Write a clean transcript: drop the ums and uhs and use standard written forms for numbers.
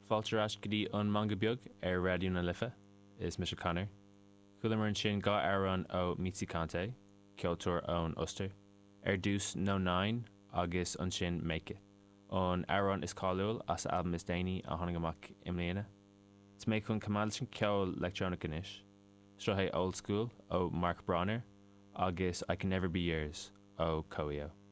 Fáiltearás go dtí an manga beag ar radioú na lifa is Mr. Connor. Chuaigh mar an sin gá áran ó Mitzi Conte, ceoltóir ón Ulster, ar dús nó 9 agus an sin Make It. An áran is cáiliúil as album is déine a tháinig amach imléana. Is méid chun cumál sin ceol electronic inis. Seo Old School ó Mark Bronner agus I Can Never Be Yours ó Coeo.